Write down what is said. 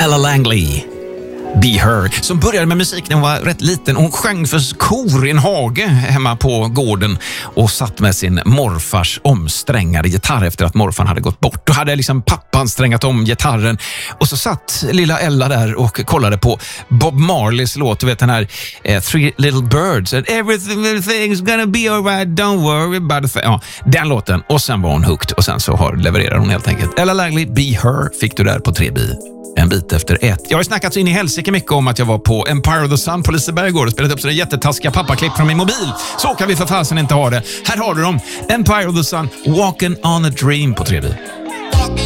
Ella Langley, Be Her, som började med musik när hon var rätt liten. Hon sjöng för kor i en hage hemma på gården och satt med sin morfars omsträngade gitarr efter att morfan hade gått bort. Då hade liksom pappan strängat om gitarren och så satt lilla Ella där och kollade på Bob Marleys låt, du vet den här Three Little Birds and everything's gonna be alright, don't worry about a thing. Ja, den låten, och sen var hon hooked och sen så levererar hon helt enkelt. Ella Langley, Be Her fick du där på 3 bi. En bit efter 1. Jag har snackat så in i helsike mycket om att jag var på Empire of the Sun på Liseberg igår och spelat upp så det jättetaskiga pappaklipp från min mobil. Så kan vi för fasen inte ha det. Här har du dem. Empire of the Sun, Walking on a Dream på 3 bi.